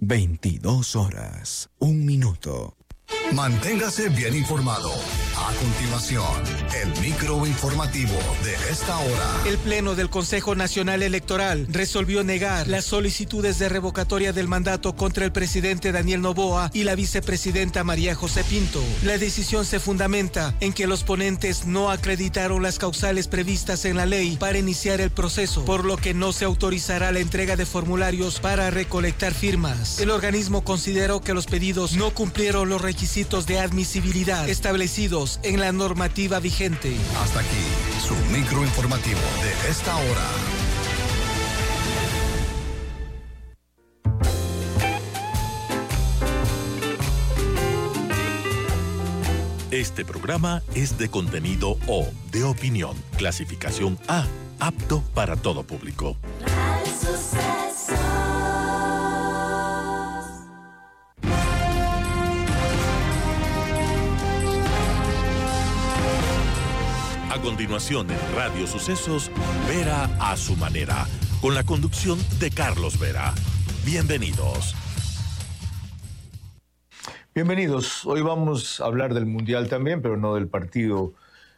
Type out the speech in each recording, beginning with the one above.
22 horas, 1 minuto. Manténgase bien informado. A continuación, el microinformativo de esta hora. El Pleno del Consejo Nacional Electoral resolvió negar las solicitudes de revocatoria del mandato contra el presidente Daniel Noboa y la vicepresidenta María José Pinto. La decisión se fundamenta en que los ponentes no acreditaron las causales previstas en la ley para iniciar el proceso, por lo que no se autorizará la entrega de formularios para recolectar firmas. El organismo consideró que los pedidos no cumplieron los requisitos de admisibilidad establecidos en la normativa vigente. Hasta aquí, su microinformativo de esta hora. Este programa es de contenido O, de opinión, clasificación A, apto para todo público. A continuación en Radio Sucesos, Vera a su manera, con la conducción de Carlos Vera. Bienvenidos. Bienvenidos. Hoy vamos a hablar del Mundial también, pero no del partido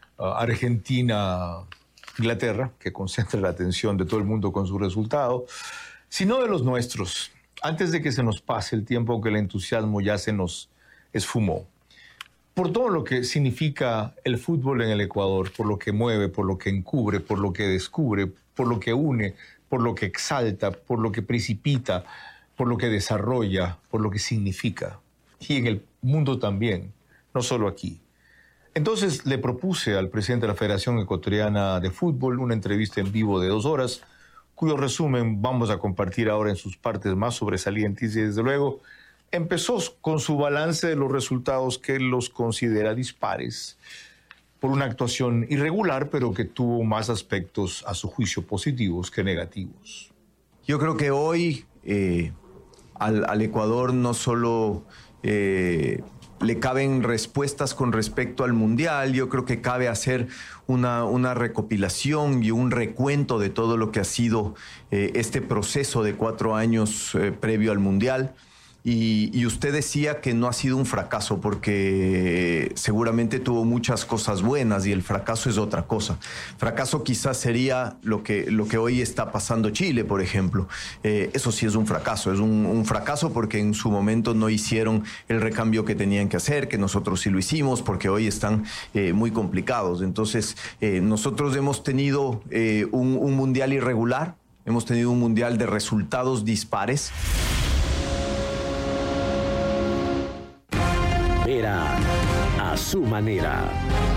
Argentina-Inglaterra, que concentra la atención de todo el mundo con su resultado, sino de los nuestros, antes de que se nos pase el tiempo que el entusiasmo ya se nos esfumó. Por todo lo que significa el fútbol en el Ecuador, por lo que mueve, por lo que encubre, por lo que descubre, por lo que une, por lo que exalta, por lo que precipita, por lo que desarrolla, por lo que significa. Y en el mundo también, no solo aquí. Entonces le propuse al presidente de la Federación Ecuatoriana de Fútbol una entrevista en vivo de 2 horas, cuyo resumen vamos a compartir ahora en sus partes más sobresalientes y desde luego empezó con su balance de los resultados que él los considera dispares por una actuación irregular, pero que tuvo más aspectos a su juicio positivos que negativos. Yo creo que hoy al Ecuador no solo le caben respuestas con respecto al Mundial, yo creo que cabe hacer una recopilación y un recuento de todo lo que ha sido este proceso de 4 años previo al Mundial. Y usted decía que no ha sido un fracaso porque seguramente tuvo muchas cosas buenas y el fracaso es otra cosa. Fracaso quizás sería lo que hoy está pasando Chile, por ejemplo. Eso sí es un fracaso. Es un fracaso porque en su momento no hicieron el recambio que tenían que hacer, que nosotros sí lo hicimos, porque hoy están muy complicados. Entonces, nosotros hemos tenido un mundial irregular, hemos tenido un mundial de resultados dispares. Vera a su manera.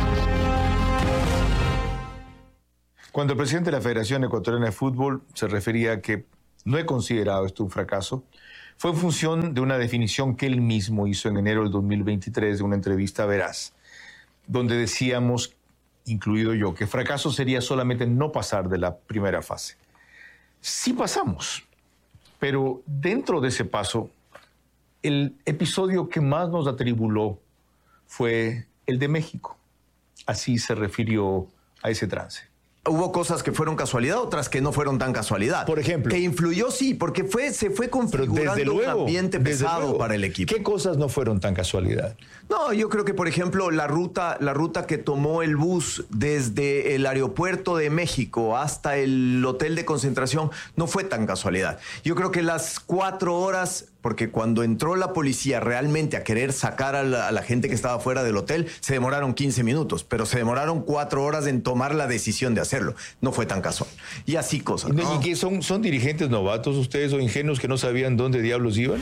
Cuando el presidente de la Federación Ecuatoriana de Fútbol se refería a que no he considerado esto un fracaso, fue en función de una definición que él mismo hizo en enero del 2023 de una entrevista veraz, donde decíamos, incluido yo, que fracaso sería solamente no pasar de la primera fase. Sí pasamos, pero dentro de ese paso, el episodio que más nos atribuló fue el de México. Así se refirió a ese trance. Hubo cosas que fueron casualidad, otras que no fueron tan casualidad. Por ejemplo. Que influyó, sí, porque se fue configurando un ambiente pesado para el equipo. ¿Qué cosas no fueron tan casualidad? No, yo creo que, por ejemplo, la ruta que tomó el bus desde el aeropuerto de México hasta el hotel de concentración no fue tan casualidad. Yo creo que las 4 horas, porque cuando entró la policía realmente a querer sacar a la gente que estaba fuera del hotel, se demoraron 15 minutos, pero se demoraron 4 horas en tomar la decisión de hacerlo. No fue tan casual. Y así cosas, ¿no? ¿Y qué son dirigentes novatos ustedes o ingenuos que no sabían dónde diablos iban?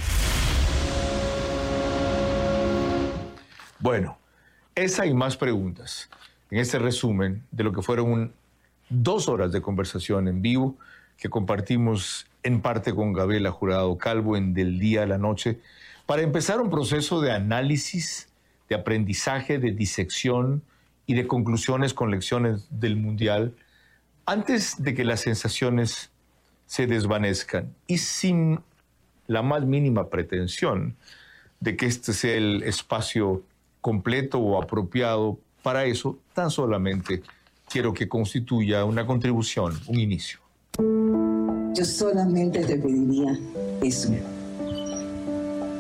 Bueno, esa y más preguntas en este resumen de lo que fueron 2 horas de conversación en vivo que compartimos en parte con Gabriela Jurado Calvo en Del Día a la Noche, para empezar un proceso de análisis, de aprendizaje, de disección y de conclusiones con lecciones del Mundial, antes de que las sensaciones se desvanezcan y sin la más mínima pretensión de que este sea el espacio completo o apropiado para eso, tan solamente quiero que constituya una contribución, un inicio. Yo solamente te pediría eso,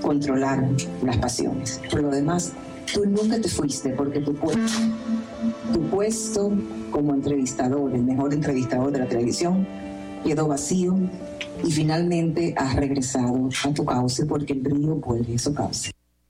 controlar las pasiones. Por lo demás, tú nunca te fuiste porque tu puesto como entrevistador, el mejor entrevistador de la televisión, quedó vacío y finalmente has regresado a tu cauce porque el río vuelve a su cauce.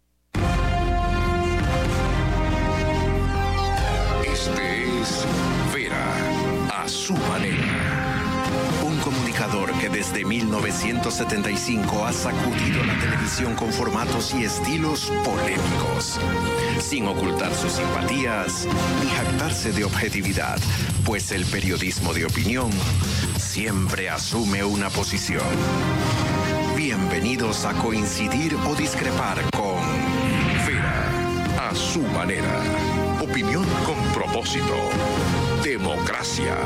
Este es Vera a su manera. Un comunicador que desde 1975 ha sacudido la televisión con formatos y estilos polémicos, sin ocultar sus simpatías ni jactarse de objetividad, pues el periodismo de opinión siempre asume una posición. Bienvenidos a coincidir o discrepar con Vera a su manera. Opinión con propósito. Democracia.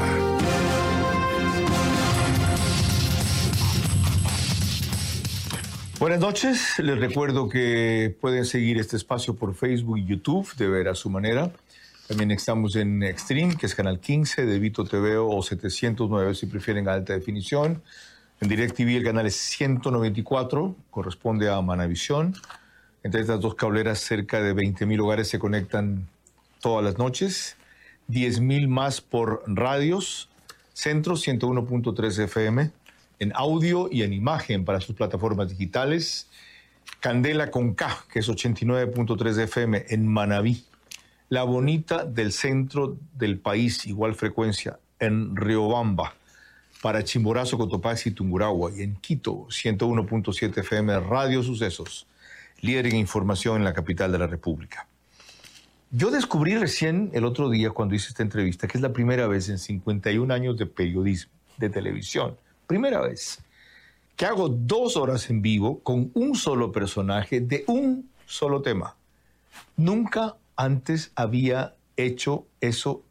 Buenas noches, les recuerdo que pueden seguir este espacio por Facebook y YouTube de Vera a su manera. También estamos en Extreme, que es canal 15 de Vito TV o 709 si prefieren alta definición. En DirecTV el canal es 194, corresponde a Manavisión. Entre estas dos cableras cerca de 20,000 hogares se conectan todas las noches. 10,000 más por radios, Centro 101.3 FM. En audio y en imagen para sus plataformas digitales. Candela con K, que es 89.3 FM en Manabí. La Bonita del centro del país, igual frecuencia, en Riobamba. Para Chimborazo, Cotopaxi y Tungurahua. Y en Quito, 101.7 FM, Radio Sucesos. Líder en información en la capital de la República. Yo descubrí recién el otro día, cuando hice esta entrevista, que es la primera vez en 51 años de periodismo, de televisión, primera vez, que hago 2 horas en vivo con un solo personaje de un solo tema. Nunca antes había hecho ese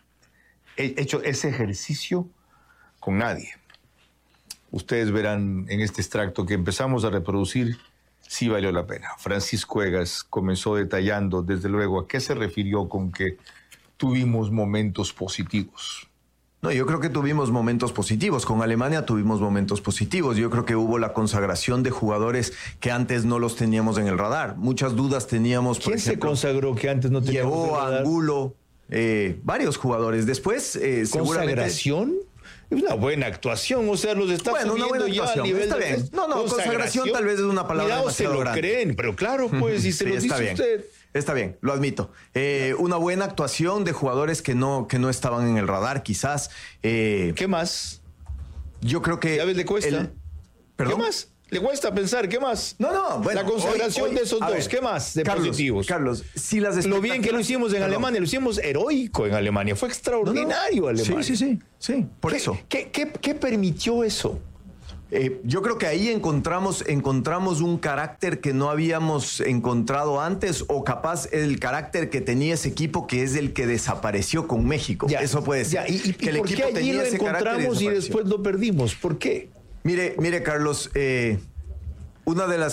ejercicio con nadie. Ustedes verán en este extracto que empezamos a reproducir, sí valió la pena. Francisco Egas comenzó detallando, desde luego, a qué se refirió con que tuvimos momentos positivos. No, yo creo que tuvimos momentos positivos. Con Alemania tuvimos momentos positivos. Yo creo que hubo la consagración de jugadores que antes no los teníamos en el radar. Muchas dudas teníamos. ¿Quién se consagró que antes no teníamos en el radar? Llevó a Angulo, varios jugadores. Después, ¿consagración? Es una buena actuación, o sea, los está subiendo ya a nivel está bien. No, consagración tal vez es una palabra demasiado grande. Se lo creen, pero claro, pues, si se lo dice bien. usted. Está bien, lo admito. Una buena actuación de jugadores que no estaban en el radar, quizás. ¿Qué más? Yo creo que... ¿Ya ves, le cuesta? ¿Perdón? ¿Qué más? ¿Le cuesta pensar? ¿Qué más? No, bueno. La consagración de esos dos, ¿qué más de positivos? Carlos, si las expectativas... Lo bien que lo hicimos en Alemania, lo hicimos heroico en Alemania. Fue extraordinario Alemania. Sí, por eso. ¿Qué permitió eso? Yo creo que ahí encontramos un carácter que no habíamos encontrado antes, o capaz el carácter que tenía ese equipo, que es el que desapareció con México. Ya, eso puede ser. ¿Y que el por equipo qué allí lo encontramos y después lo perdimos? ¿Por qué? Mire, Carlos, una de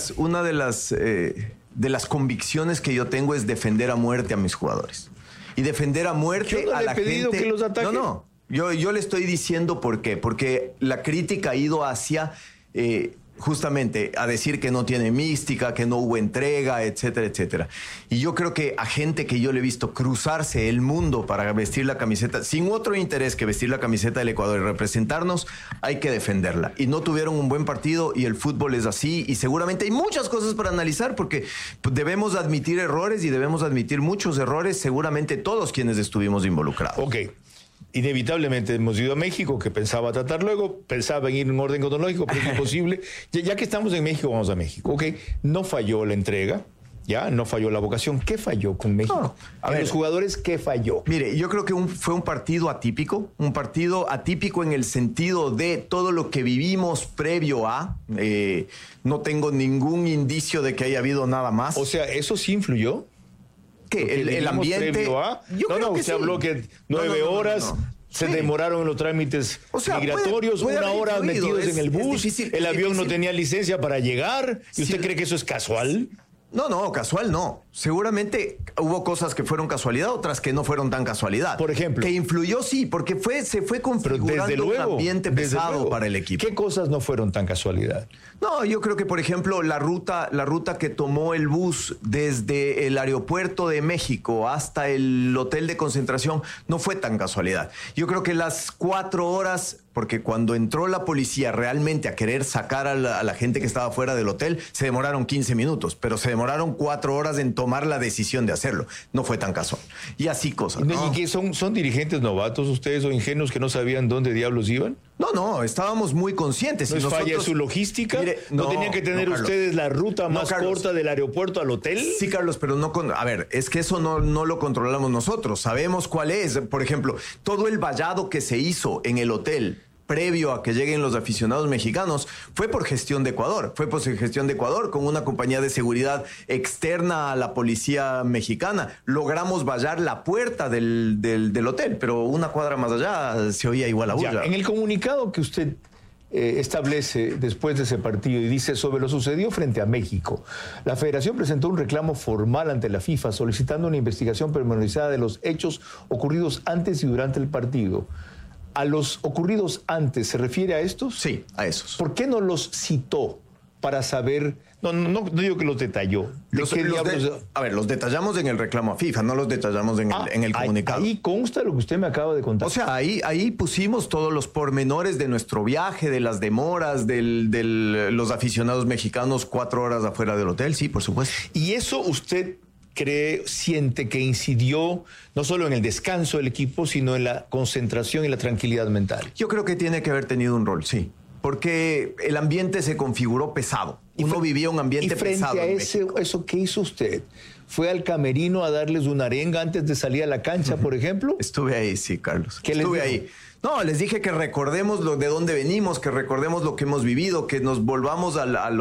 las convicciones que yo tengo es defender a muerte a mis jugadores. Y defender a muerte a la gente... Yo no le he pedido que los ataquen. No. Yo le estoy diciendo por qué. Porque la crítica ha ido hacia, justamente, a decir que no tiene mística, que no hubo entrega, etcétera, etcétera. Y yo creo que a gente que yo le he visto cruzarse el mundo para vestir la camiseta, sin otro interés que vestir la camiseta del Ecuador y representarnos, hay que defenderla. Y no tuvieron un buen partido, y el fútbol es así, y seguramente hay muchas cosas para analizar, porque debemos admitir errores, y debemos admitir muchos errores, seguramente todos quienes estuvimos involucrados. Ok. Inevitablemente hemos ido a México, que pensaba tratar luego, pensaba en ir en orden cronológico, pero es imposible. Ya que estamos en México, vamos a México. Ok, no falló la entrega, no falló la vocación. ¿Qué falló con México? A ver, los jugadores, ¿qué falló? Mire, yo creo que fue un partido atípico en el sentido de todo lo que vivimos previo a. No tengo ningún indicio de que haya habido nada más. O sea, ¿eso sí influyó? ¿Qué? ¿El ambiente? Yo creo que usted habló que 9 horas... Se demoraron en los trámites migratorios, puede 1 hora metidos en el bus, el avión no tenía licencia para llegar, ¿y usted cree que eso es casual? No, casual no. Seguramente hubo cosas que fueron casualidad, otras que no fueron tan casualidad. Por ejemplo. Que influyó, sí, porque se fue configurando un ambiente pesado para el equipo. ¿Qué cosas no fueron tan casualidad? No, yo creo que, por ejemplo, la ruta que tomó el bus desde el aeropuerto de México hasta el hotel de concentración no fue tan casualidad. Yo creo que las 4 horas, porque cuando entró la policía realmente a querer sacar a la gente que estaba fuera del hotel, se demoraron 15 minutos, pero se demoraron 4 horas en tomar la decisión de hacerlo. No fue tan casual. Y así cosas. ¿No? ¿Y qué son dirigentes novatos ustedes o ingenuos que no sabían dónde diablos iban? No, estábamos muy conscientes. ¿No es falla su logística? Mire, ¿No tenían que tener ustedes la ruta más corta del aeropuerto al hotel? Sí, Carlos, pero no a ver, es que eso no lo controlamos nosotros. Sabemos cuál es. Por ejemplo, todo el vallado que se hizo en el hotel previo a que lleguen los aficionados mexicanos, fue por gestión de Ecuador. Fue por gestión de Ecuador con una compañía de seguridad externa a la policía mexicana. Logramos vallar la puerta del hotel, pero una cuadra más allá se oía igual la bulla. En el comunicado que usted establece después de ese partido y dice sobre lo sucedido frente a México, la Federación presentó un reclamo formal ante la FIFA solicitando una investigación pormenorizada de los hechos ocurridos antes y durante el partido. ¿A los ocurridos antes se refiere a estos? Sí, a esos. ¿Por qué no los citó para saber? No digo que los detalló. Los detallamos en el reclamo a FIFA, no los detallamos en el comunicado. Ahí consta lo que usted me acaba de contar. O sea, ahí pusimos todos los pormenores de nuestro viaje, de las demoras, de los aficionados mexicanos 4 horas afuera del hotel, sí, por supuesto. ¿Y eso usted siente que incidió no solo en el descanso del equipo, sino en la concentración y la tranquilidad mental? Yo creo que tiene que haber tenido un rol, sí. Porque el ambiente se configuró pesado. Uno vivía un ambiente pesado. Y frente a eso, ¿qué hizo usted? ¿Fue al camerino a darles una arenga antes de salir a la cancha, por ejemplo? Estuve ahí, sí, Carlos. Estuve ahí. No, les dije que recordemos de dónde venimos, que recordemos lo que hemos vivido, que nos volvamos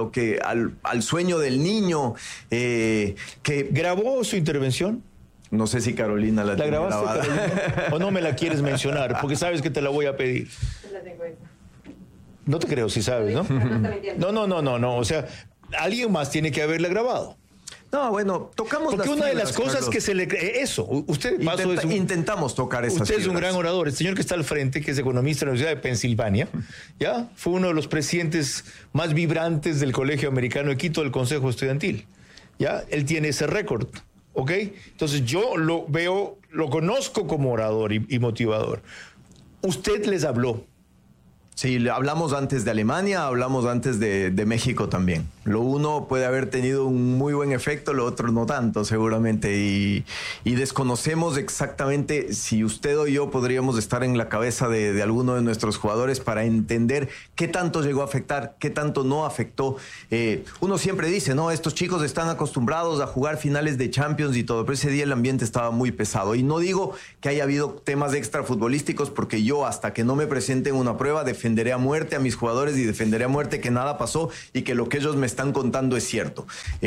al sueño del niño. ¿Grabó su intervención? No sé si Carolina la tiene grabaste, grabada. Carolina? ¿O no me la quieres mencionar? Porque sabes que te la voy a pedir. La tengo esa. No te creo, si sabes, ¿no? No. O sea, alguien más tiene que haberla grabado. No, bueno, tocamos porque una de las cosas, Carlos, que se le... Eso, usted... intentamos tocar esas Usted fibras. Es un gran orador. El señor que está al frente, que es economista de la Universidad de Pensilvania, ¿ya? Fue uno de los presidentes más vibrantes del Colegio Americano de Quito, del Consejo Estudiantil, ¿ya? Él tiene ese récord, ¿ok? Entonces yo lo conozco como orador y motivador. Usted les habló. Sí, hablamos antes de Alemania, hablamos antes de México también. Lo uno puede haber tenido un muy buen efecto, lo otro no tanto, seguramente. Y desconocemos exactamente si usted o yo podríamos estar en la cabeza de alguno de nuestros jugadores para entender qué tanto llegó a afectar, qué tanto no afectó. Uno siempre dice, no, estos chicos están acostumbrados a jugar finales de Champions y todo, pero ese día el ambiente estaba muy pesado. Y no digo que haya habido temas extrafutbolísticos, porque yo, hasta que no me presenten una prueba, defenderé a muerte a mis jugadores y defenderé a muerte que nada pasó y que lo que ellos me están contando es cierto.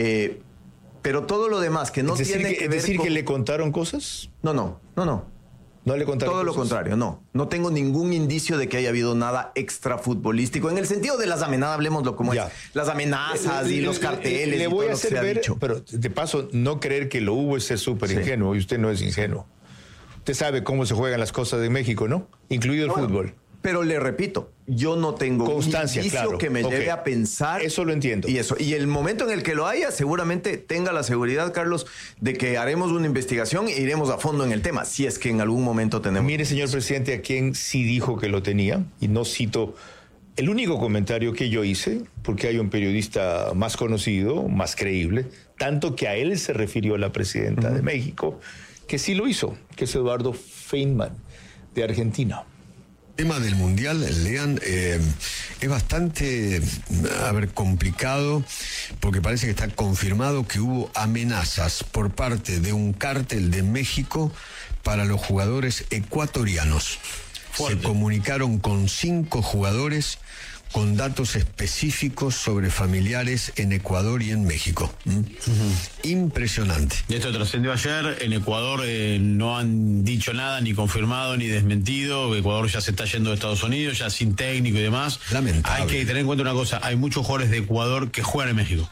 Pero todo lo demás que no tiene que ver ¿Es decir que le contaron cosas? No. ¿No le contaron todo cosas? Lo contrario, no. No tengo ningún indicio de que haya habido nada extrafutbolístico. En el sentido de las amenazas, hablemoslo como es. Las amenazas y los carteles le voy a hacer ver, dicho. Pero de paso, no creer que lo hubo es ser súper ingenuo, y usted no es ingenuo. Usted sabe cómo se juegan las cosas de México, ¿no? Incluido el fútbol. Pero le repito, yo no tengo constancia, un indicio que me lleve a pensar. Eso lo entiendo. Y el momento en el que lo haya, seguramente tenga la seguridad, Carlos, de que haremos una investigación e iremos a fondo en el tema, si es que en algún momento tenemos. Mire, señor presidente, a quien sí dijo que lo tenía, y no cito el único comentario que yo hice, porque hay un periodista más conocido, más creíble, tanto que a él se refirió la presidenta de México, que sí lo hizo, que es Eduardo Feynman, de Argentina. El tema del Mundial, Lean, es bastante, complicado, porque parece que está confirmado que hubo amenazas por parte de un cártel de México para los jugadores ecuatorianos. Fuerte. Se comunicaron con 5 jugadores con datos específicos sobre familiares en Ecuador y en México. Impresionante. Esto trascendió ayer. En Ecuador no han dicho nada, ni confirmado, ni desmentido. Ecuador ya se está yendo de Estados Unidos, ya sin técnico y demás. Lamentable. Hay que tener en cuenta una cosa, hay muchos jugadores de Ecuador que juegan en México.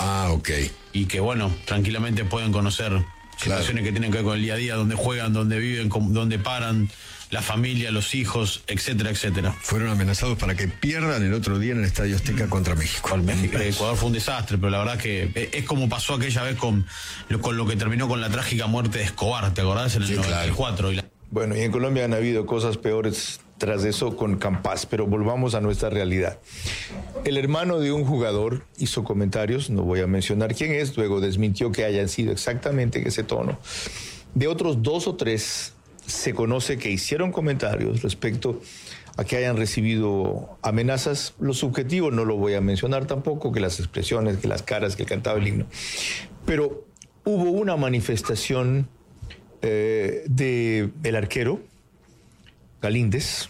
Ah, ok. Y que, bueno, tranquilamente pueden conocer situaciones que tienen que ver con el día a día, donde juegan, donde viven, donde paran, la familia, los hijos, etcétera, etcétera. Fueron amenazados para que pierdan el otro día en el Estadio Azteca contra México. Ecuador fue un desastre, pero la verdad que es como pasó aquella vez con lo que terminó con la trágica muerte de Escobar, ¿te acordás? En el 94. Claro. Bueno, y en Colombia han habido cosas peores tras eso con Campas, pero volvamos a nuestra realidad. El hermano de un jugador hizo comentarios, no voy a mencionar quién es, luego desmintió que hayan sido exactamente en ese tono. De otros 2 o 3 se conoce que hicieron comentarios respecto a que hayan recibido amenazas. Lo subjetivo no lo voy a mencionar tampoco, que las expresiones, que las caras, que cantaba el himno. Pero hubo una manifestación del arquero Galíndez,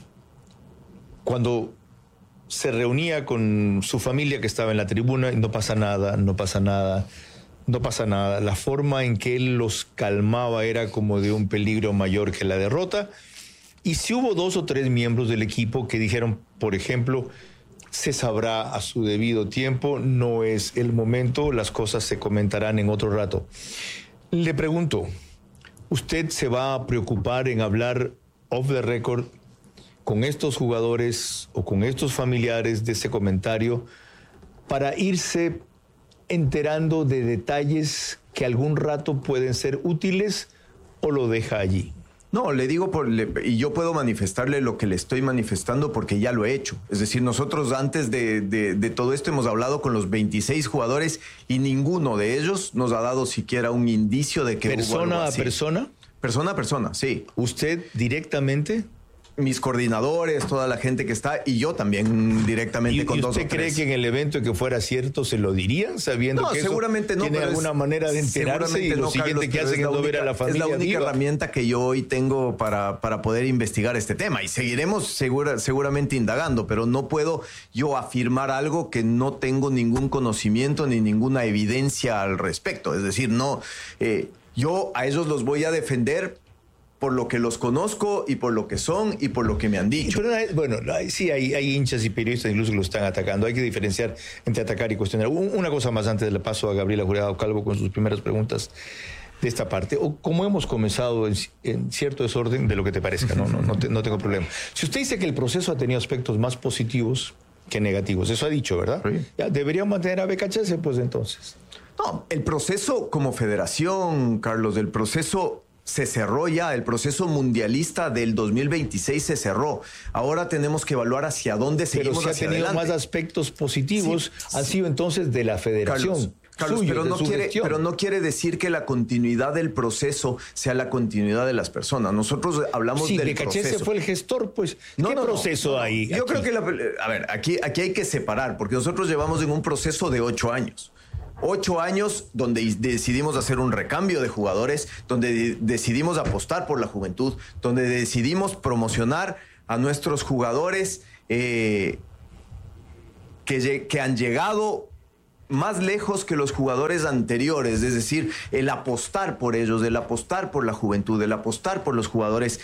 cuando se reunía con su familia que estaba en la tribuna, y no pasa nada, no pasa nada, no pasa nada. La forma en que él los calmaba era como de un peligro mayor que la derrota. Y si hubo 2 o 3 miembros del equipo que dijeron, por ejemplo, se sabrá a su debido tiempo, no es el momento, las cosas se comentarán en otro rato. Le pregunto, ¿usted se va a preocupar en hablar off the record con estos jugadores o con estos familiares de ese comentario para irse enterando de detalles que algún rato pueden ser útiles, o lo deja allí? No, le digo, y yo puedo manifestarle lo que le estoy manifestando porque ya lo he hecho. Es decir, nosotros antes de todo esto hemos hablado con los 26 jugadores y ninguno de ellos nos ha dado siquiera un indicio de que hubo algo así. ¿Persona a persona? Persona a persona, sí. ¿Usted directamente? Mis coordinadores, toda la gente que está, y yo también directamente con 2 o 3. ¿Usted cree que en el evento que fuera cierto se lo dirían, sabiendo que seguramente eso tiene alguna manera de enterarse, y lo siguiente que hacen es no ver a la familia? Es la única viva herramienta que yo hoy tengo para poder investigar este tema, y seguiremos seguramente indagando, pero no puedo yo afirmar algo que no tengo ningún conocimiento ni ninguna evidencia al respecto. Es decir, no, yo a ellos los voy a defender por lo que los conozco y por lo que son y por lo que me han dicho. Pero, bueno, sí, hay hinchas y periodistas incluso que lo están atacando. Hay que diferenciar entre atacar y cuestionar. Una cosa más antes del paso a Gabriela Jurado Calvo con sus primeras preguntas de esta parte. O como hemos comenzado en cierto desorden, de lo que te parezca, no tengo problema. Si usted dice que el proceso ha tenido aspectos más positivos que negativos, eso ha dicho, ¿verdad? Sí. Ya, ¿deberían mantener a BKHS, pues, entonces? No, el proceso como federación, Carlos, el proceso se cerró ya, el proceso mundialista del 2026 se cerró. Ahora tenemos que evaluar hacia dónde seguimos. Pero si ha tenido más aspectos positivos, sí, han sido entonces de la federación. Carlos, suyo, pero no quiere decir que la continuidad del proceso sea la continuidad de las personas. Nosotros hablamos del proceso. Sí, fue el gestor, pues. ¿Qué proceso hay? Yo creo que, aquí hay que separar, porque nosotros llevamos en un proceso de 8 años. 8 años donde decidimos hacer un recambio de jugadores, donde decidimos apostar por la juventud, donde decidimos promocionar a nuestros jugadores que han llegado más lejos que los jugadores anteriores. Es decir, el apostar por ellos, el apostar por la juventud, el apostar por los jugadores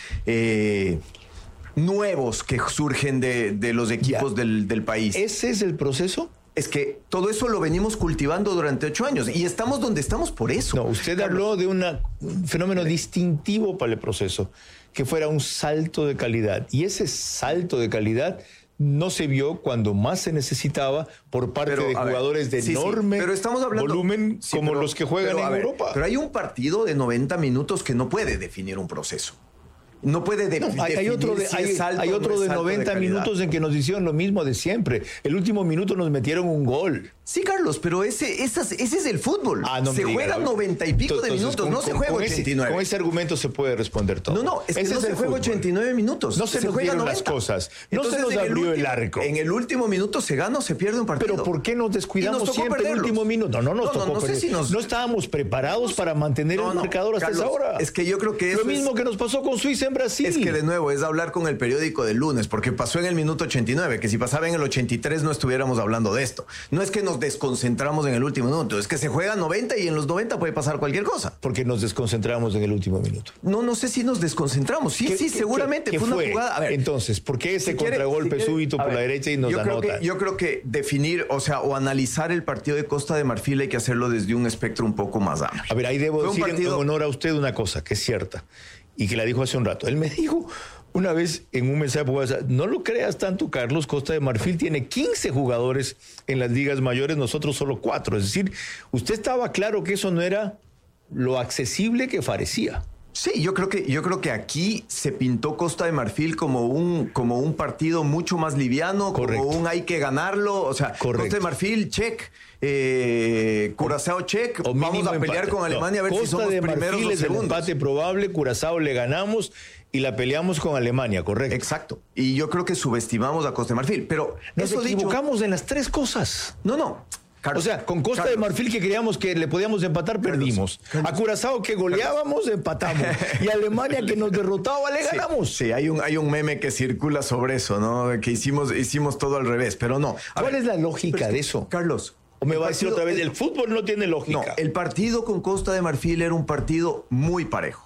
nuevos que surgen de los equipos del país. ¿Ese es el proceso? Es que todo eso lo venimos cultivando durante 8 años y estamos donde estamos por eso. No, usted habló de un fenómeno distintivo para el proceso, que fuera un salto de calidad. Y ese salto de calidad no se vio cuando más se necesitaba por parte de jugadores de enorme volumen como los que juegan en Europa. Pero hay un partido de 90 minutos que no puede definir un proceso. No puede definir. Hay otro de 90 minutos en que nos hicieron lo mismo de siempre. El último minuto nos metieron un gol. Sí, Carlos, pero ese es el fútbol. Se juegan 90 y pico de minutos, no se juega 89. Con ese argumento se puede responder todo. No, es que no se juega 89 minutos. No se nos dieron las cosas. No se nos abrió el arco. En el último minuto se gana o se pierde un partido. Pero ¿por qué nos descuidamos siempre el último minuto? No nos tocó perder. No estábamos preparados para mantener el marcador hasta esa hora. Es que yo creo que eso lo mismo que nos pasó con Suiza en Brasil. Es que de nuevo es hablar con el periódico del lunes, porque pasó en el minuto 89, que si pasaba en el 83 no estuviéramos hablando de esto. No es que nos desconcentramos en el último minuto, es que se juega 90 y en los 90 puede pasar cualquier cosa. Porque nos desconcentramos en el último minuto. No sé si nos desconcentramos. Sí, seguramente. ¿Qué fue fue? Una jugada. A ver, entonces, ¿por qué ese contragolpe súbito por la derecha y nos anota? Yo creo que definir, o analizar el partido de Costa de Marfil hay que hacerlo desde un espectro un poco más amplio. A ver, ahí debo decir en honor a usted una cosa que es cierta y que la dijo hace un rato. Él me dijo una vez en un mensaje por WhatsApp, no lo creas tanto, Carlos, Costa de Marfil tiene 15 jugadores en las ligas mayores, nosotros solo 4. Es decir, usted estaba claro que eso no era lo accesible que parecía. Sí, yo creo que aquí se pintó Costa de Marfil como un partido mucho más liviano, correcto, como un hay que ganarlo, o sea, correcto. Costa de Marfil, check, Curazao, check, o vamos a pelear con Alemania a ver si somos primeros o segundos. El empate probable, Curazao le ganamos y la peleamos con Alemania, correcto. Exacto, y yo creo que subestimamos a Costa de Marfil, pero nos equivocamos en las tres cosas. No. Carlos, o sea, con Costa de Marfil que creíamos que le podíamos empatar, perdimos. A Curazao que goleábamos, empatamos. Y a Alemania que nos derrotaba, le ganamos. Sí, hay un meme que circula sobre eso, ¿no? Que hicimos todo al revés, pero no. ¿Cuál es la lógica de eso? Carlos. ¿O me va a decir otra vez, el fútbol no tiene lógica? No, el partido con Costa de Marfil era un partido muy parejo.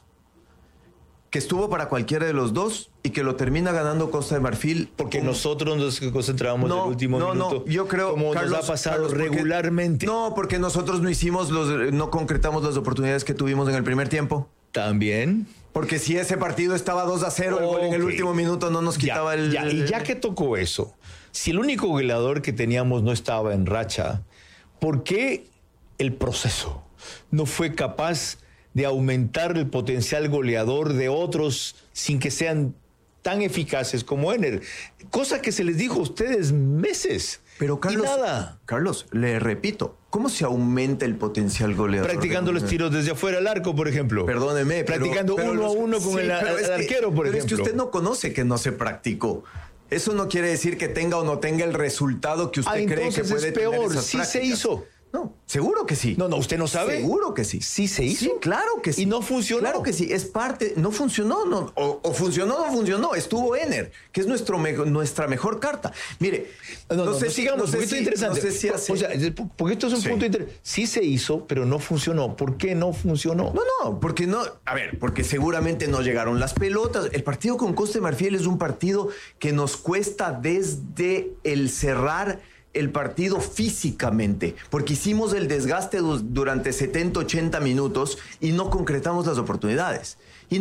Que estuvo para cualquiera de los dos y que lo termina ganando Costa de Marfil. Porque nosotros nos concentrábamos en el último minuto. No, yo creo, como Carlos, nos ha pasado regularmente. Porque nosotros no concretamos las oportunidades que tuvimos en el primer tiempo. También. Porque si ese partido estaba 2-0, el gol en el último minuto no nos quitaba Y ya que tocó eso, si el único goleador que teníamos no estaba en racha, ¿por qué el proceso no fue capaz de aumentar el potencial goleador de otros sin que sean tan eficaces como Ener? Cosa que se les dijo a ustedes meses. Pero Carlos, y nada. Carlos, le repito, ¿cómo se aumenta el potencial goleador? Practicando los tiros desde afuera del arco, por ejemplo. Perdóneme. Practicando uno a uno con el arquero, por ejemplo. Pero es que usted no conoce que no se practicó. Eso no quiere decir que tenga o no tenga el resultado que usted cree que puede tener. Entonces es peor, esas sí prácticas. Se hizo. No, seguro que sí. No, ¿usted no sabe? Seguro que sí. ¿Sí se hizo? Sí, claro que sí. ¿Y no funcionó? Claro que sí, es parte, no funcionó, no, o funcionó o no funcionó, estuvo Ener, que es nuestra mejor carta. Mire, no sé, sigamos, porque esto es interesante. No sé si hace... O sea, porque esto es un punto interesante. Sí se hizo, pero no funcionó. ¿Por qué no funcionó? Porque seguramente no llegaron las pelotas. El partido con Costa de Marfil es un partido que nos cuesta desde el cerrar el partido físicamente, porque hicimos el desgaste durante 70, 80 minutos y no concretamos las oportunidades.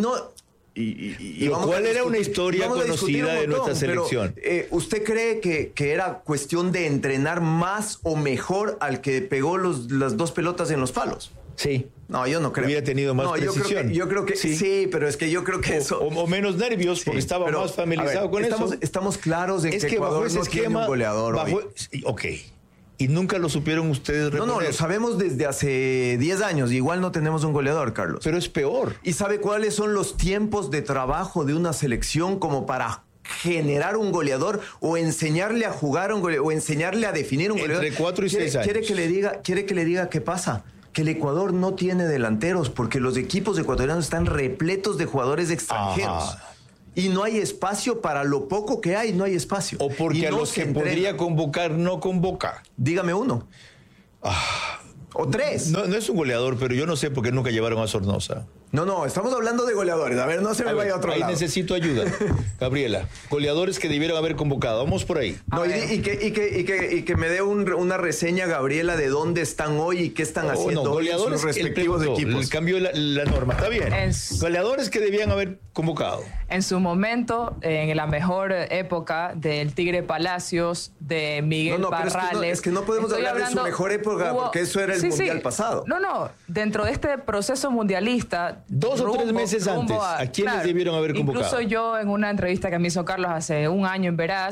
¿Cuál era una historia conocida de nuestra selección? Pero, ¿usted cree que era cuestión de entrenar más o mejor al que pegó las dos pelotas en los palos? Sí. No, yo no creo. Hubiera tenido más precisión. Yo creo que sí, pero es que yo creo que eso... O menos nervios, porque estaba más familiarizado con eso. Estamos claros en que Ecuador no tiene un goleador hoy. Ok. ¿Y nunca lo supieron ustedes reponer? No, lo sabemos desde hace 10 años. Igual no tenemos un goleador, Carlos. Pero es peor. ¿Y sabe cuáles son los tiempos de trabajo de una selección como para generar un goleador o enseñarle a jugar un goleador o enseñarle a definir un goleador? Entre 4 y 6 años. ¿Quiere que le diga qué pasa? Que el Ecuador no tiene delanteros porque los equipos ecuatorianos están repletos de jugadores extranjeros. Ajá. Y no hay espacio para lo poco que hay, no hay espacio. O porque a los que podría convocar no convoca. Dígame uno. O 3. No es un goleador, pero yo no sé por qué nunca llevaron a Sornosa. No, estamos hablando de goleadores. A ver, no se me vaya a otro lado. Ahí necesito ayuda. Gabriela, goleadores que debieron haber convocado. Vamos por ahí. No, y que me dé una reseña, Gabriela, de dónde están hoy y qué están haciendo hoy en sus respectivos equipos. Cambió la norma, está bien. Goleadores que debían haber convocado. En su momento, en la mejor época del Tigre Palacios, de Miguel Parrales. Es que no podemos hablar de su mejor época porque eso era el mundial pasado. No, dentro de este proceso mundialista... 2 o 3 meses antes, ¿a quiénes debieron haber convocado? Incluso yo en una entrevista que me hizo Carlos hace un año en Veraz,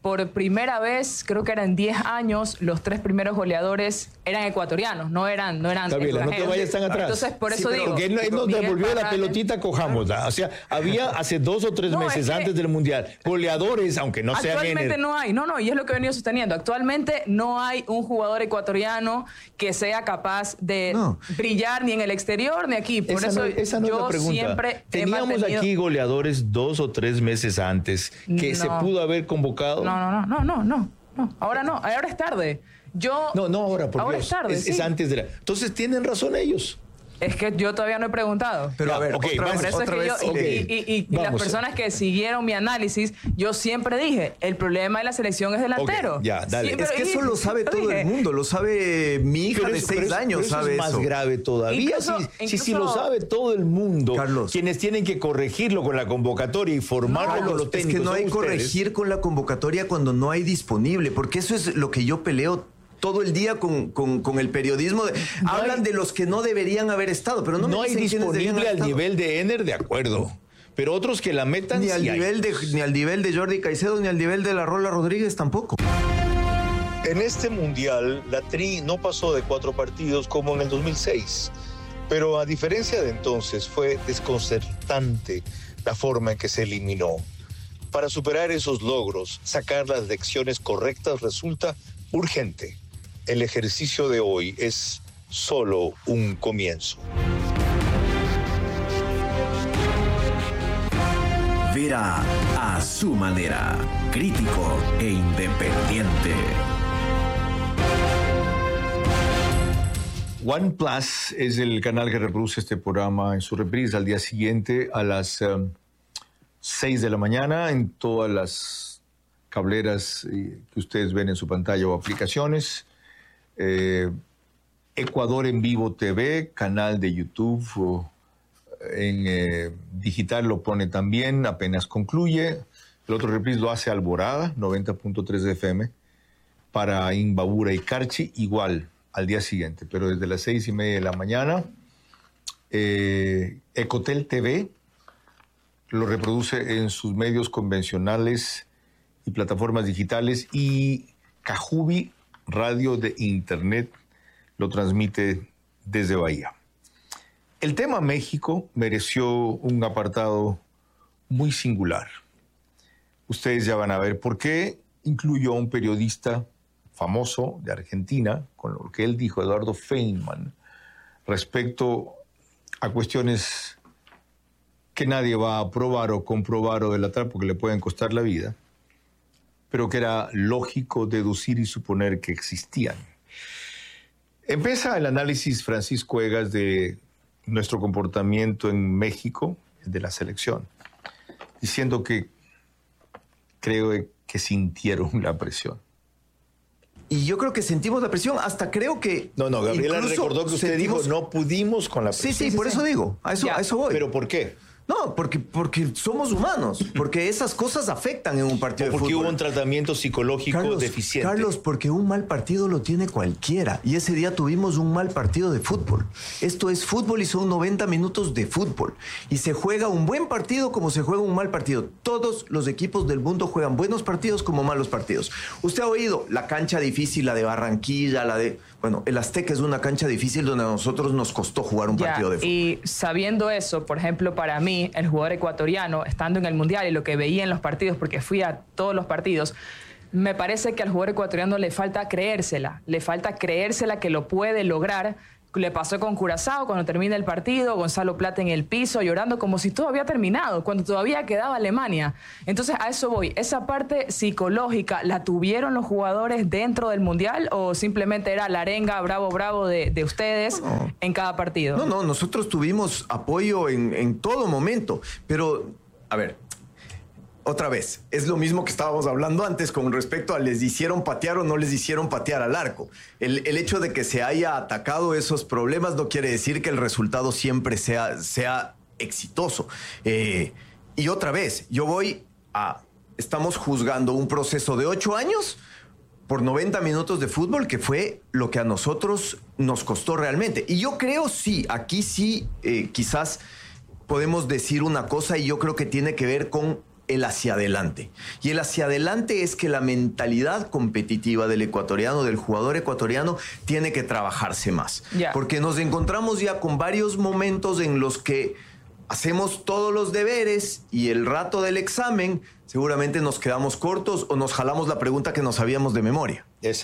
por primera vez, creo que eran 10 años, los 3 primeros goleadores eran ecuatorianos, no eran Gabriela, no te vayas tan atrás. Entonces, por eso digo... Porque él nos devolvió la pelotita, cojámosla. O sea, había hace 2 o 3 meses antes del Mundial goleadores, aunque no sean... Actualmente no hay, y es lo que he venido sosteniendo. Actualmente no hay un jugador ecuatoriano que sea capaz de brillar ni en el exterior ni aquí. Por eso esa no es la pregunta. Siempre teníamos aquí goleadores 2 o 3 meses antes que se pudo haber convocado. No. Ahora no, ahora es tarde. No, ahora, por ahora Dios. Es tarde. Es antes de la... Entonces tienen razón ellos. Es que yo todavía no he preguntado. Pero a ver, otra vez. Y las personas que siguieron mi análisis, yo siempre dije, el problema de la selección es delantero. Ya, dale. Es que eso lo sabe todo el mundo, lo sabe mi hija de 6 años, sabe eso. Es más grave todavía. Si lo sabe todo el mundo, Carlos, quienes tienen que corregirlo con la convocatoria y formarlo con los técnicos. Es que no hay corregir con la convocatoria cuando no hay disponible, porque eso es lo que yo peleo todo el día con el periodismo. Hablan de los que no deberían haber estado, pero no hay disponible al nivel de Ener, de acuerdo. Pero otros que la metan ni al nivel de Jordi Caicedo, ni al nivel de la Rola Rodríguez tampoco. En este Mundial, la Tri no pasó de 4 partidos como en el 2006. Pero a diferencia de entonces, fue desconcertante la forma en que se eliminó. Para superar esos logros, sacar las lecciones correctas resulta urgente. El ejercicio de hoy es solo un comienzo. Vera a su manera, crítico e independiente. OnePlus es el canal que reproduce este programa en su reprise al día siguiente a las 6 de la mañana en todas las cableras que ustedes ven en su pantalla o aplicaciones. Ecuador en Vivo TV, canal de YouTube, en digital lo pone también, apenas concluye. El otro reprise lo hace Alborada, 90.3 de FM, para Imbabura y Carchi, igual al día siguiente, pero desde las 6:30 de la mañana. Ecotel TV lo reproduce en sus medios convencionales y plataformas digitales, y Cajubi Radio de Internet lo transmite desde Bahía. El tema México mereció un apartado muy singular. Ustedes ya van a ver por qué incluyó a un periodista famoso de Argentina, con lo que él dijo, Eduardo Feynman, respecto a cuestiones que nadie va a probar o comprobar o delatar porque le pueden costar la vida, pero que era lógico deducir y suponer que existían. Empieza el análisis Francisco Egas de nuestro comportamiento en México, de la selección, diciendo que creo que sintieron la presión. Y yo creo que sentimos la presión, hasta creo que... No, Gabriela recordó que usted dijo, no pudimos con la presión. Sí, por eso digo, a eso voy. ¿Pero por qué? No, porque somos humanos, porque esas cosas afectan en un partido de fútbol. Porque hubo un tratamiento psicológico deficiente. Carlos, porque un mal partido lo tiene cualquiera, y ese día tuvimos un mal partido de fútbol. Esto es fútbol y son 90 minutos de fútbol. Y se juega un buen partido como se juega un mal partido. Todos los equipos del mundo juegan buenos partidos como malos partidos. Usted ha oído la cancha difícil, la de Barranquilla, la de... Bueno, el Azteca es una cancha difícil donde a nosotros nos costó jugar un partido de fútbol. Y sabiendo eso, por ejemplo, para mí, el jugador ecuatoriano, estando en el Mundial y lo que veía en los partidos, porque fui a todos los partidos, me parece que al jugador ecuatoriano le falta creérsela que lo puede lograr. Le pasó con Curazao cuando termina el partido, Gonzalo Plata en el piso llorando como si todo había terminado, cuando todavía quedaba Alemania. Entonces a eso voy. ¿Esa parte psicológica la tuvieron los jugadores dentro del Mundial o simplemente era la arenga bravo de ustedes en cada partido? No, nosotros tuvimos apoyo en todo momento, pero a ver... Otra vez, es lo mismo que estábamos hablando antes con respecto a les hicieron patear o no les hicieron patear al arco. El hecho de que se haya atacado esos problemas no quiere decir que el resultado siempre sea exitoso. Y otra vez, estamos juzgando un proceso de 8 años por 90 minutos de fútbol, que fue lo que a nosotros nos costó realmente. Y yo creo aquí quizás podemos decir una cosa, y yo creo que tiene que ver con el hacia adelante. Y el hacia adelante es que la mentalidad competitiva del ecuatoriano, del jugador ecuatoriano, tiene que trabajarse más. Porque nos encontramos ya con varios momentos en los que hacemos todos los deberes y el rato del examen seguramente nos quedamos cortos o nos jalamos la pregunta que no sabíamos de memoria.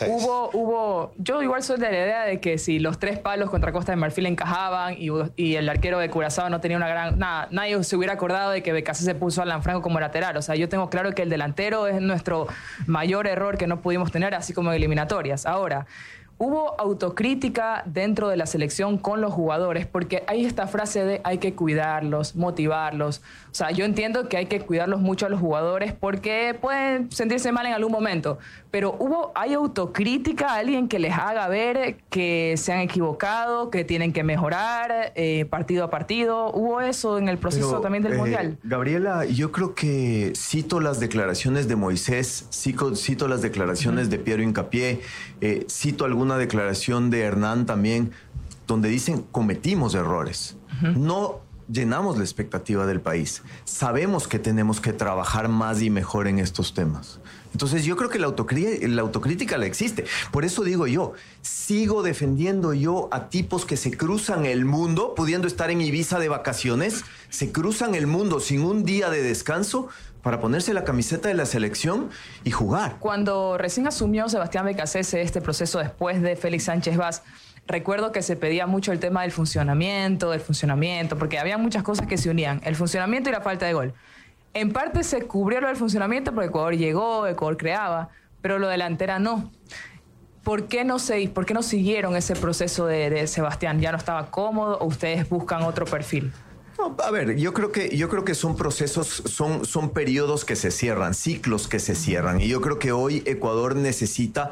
Yo igual soy de la idea de que si los 3 palos contra Costa de Marfil encajaban y el arquero de Curazao no tenía una gran... nadie se hubiera acordado de que Becasese se puso a Alan Franco como lateral. O sea, yo tengo claro que el delantero es nuestro mayor error que no pudimos tener, así como en eliminatorias. Ahora, hubo autocrítica dentro de la selección con los jugadores, porque hay esta frase de hay que cuidarlos, motivarlos. O sea, yo entiendo que hay que cuidarlos mucho a los jugadores porque pueden sentirse mal en algún momento, pero ¿hay autocrítica? ¿Alguien que les haga ver que se han equivocado, que tienen que mejorar partido a partido? ¿Hubo eso en el proceso también del Mundial? Gabriela, yo creo que cito las declaraciones de Moisés, cito las declaraciones de Piero Hincapié, cito alguna declaración de Hernán también, donde dicen cometimos errores. No llenamos la expectativa del país. Sabemos que tenemos que trabajar más y mejor en estos temas. Entonces yo creo que la autocrítica la existe. Por eso digo yo, sigo defendiendo yo a tipos que se cruzan el mundo, pudiendo estar en Ibiza de vacaciones, se cruzan el mundo sin un día de descanso para ponerse la camiseta de la selección y jugar. Cuando recién asumió Sebastián Becasese este proceso después de Félix Sánchez Vaz, recuerdo que se pedía mucho el tema del funcionamiento, porque había muchas cosas que se unían, el funcionamiento y la falta de gol. En parte se cubrió lo del funcionamiento porque Ecuador llegó, Ecuador creaba, pero lo delantera no. ¿Por qué no siguieron ese proceso de Sebastián? ¿Ya no estaba cómodo o ustedes buscan otro perfil? No, a ver, yo creo que son procesos, son periodos que se cierran, ciclos que se cierran. Y yo creo que hoy Ecuador necesita